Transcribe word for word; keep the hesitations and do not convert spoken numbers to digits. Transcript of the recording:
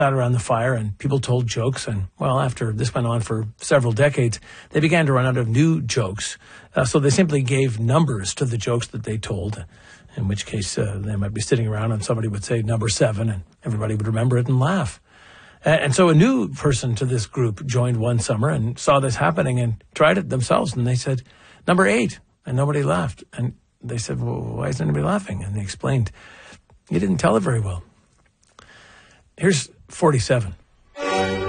sat around the fire and people told jokes. And, well, after this went on for several decades, they began to run out of new jokes. Uh, so they simply gave numbers to the jokes that they told, in which case uh, they might be sitting around and somebody would say number seven and everybody would remember it and laugh. And so a new person to this group joined one summer and saw this happening and tried it themselves. And they said, number eight. And nobody laughed. And they said, well, why isn't anybody laughing? And they explained, you didn't tell it very well. Here's forty-seven.